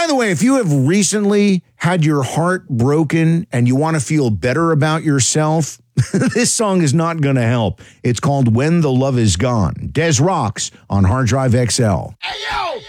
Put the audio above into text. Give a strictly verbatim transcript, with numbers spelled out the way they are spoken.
the way, if you have recently had your heart broken and you want to feel better about yourself, this song is not going to help. It's called When the Love Is Gone. Des Rocks on Hard Drive X L. Hey,